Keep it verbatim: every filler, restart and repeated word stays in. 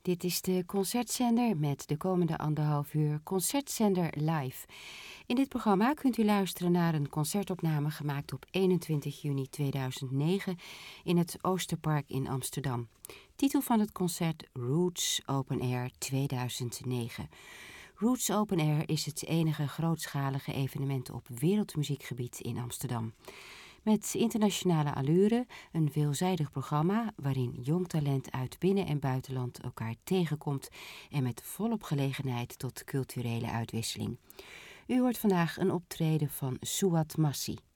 Dit is de Concertzender met de komende anderhalf uur Concertzender live. In dit programma kunt u luisteren naar een concertopname gemaakt op eenentwintig juni tweeduizend negen in het Oosterpark in Amsterdam. Titel van het concert Roots Open Air tweeduizend negen. Roots Open Air is het enige grootschalige evenement op wereldmuziekgebied in Amsterdam. Met internationale allure, een veelzijdig programma waarin jong talent uit binnen- en buitenland elkaar tegenkomt en met volop gelegenheid tot culturele uitwisseling. U hoort vandaag een optreden van Suat Massi.